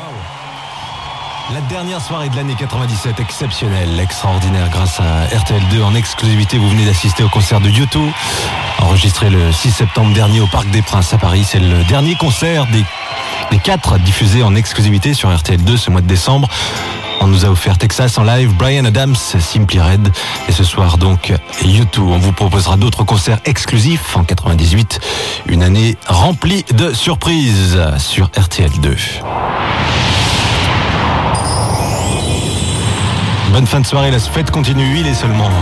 La dernière soirée de l'année 97, exceptionnelle, extraordinaire grâce à RTL2 en exclusivité. Vous venez d'assister au concert de U2, enregistré le 6 septembre dernier au Parc des Princes à Paris. C'est le dernier concert des 4 diffusés en exclusivité sur RTL2 ce mois de décembre. On nous a offert Texas en live, Bryan Adams, Simply Red. Et ce soir donc, U2. On vous proposera d'autres concerts exclusifs en 98. Une année remplie de surprises sur RTL2. Bonne fin de soirée, la fête continue, il est seulement